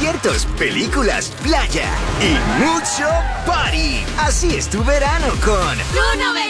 conciertos, películas, playa y mucho party. Así es tu verano con ¡Tu 90!